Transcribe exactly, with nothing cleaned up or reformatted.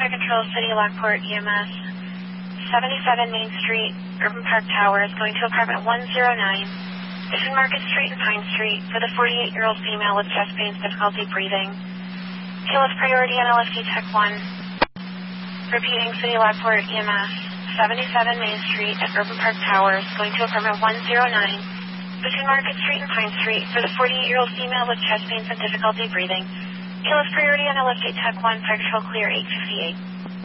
Fire Control, City Lockport, E M S. seventy-seven Main Street, Urban Park Towers, going to apartment one oh nine, between Market Street and Pine Street, for the forty-eight-year-old female with chest pains, difficulty breathing. K L S priority on L F T Tech one. Repeating, City Lockport, E M S. seventy-seven Main Street at Urban Park Towers, going to apartment one oh nine, between Market Street and Pine Street, for the forty-eight-year-old female with chest pains and difficulty breathing. K L S priority on L F T Tech one, Fire Control clear eight fifty-eight.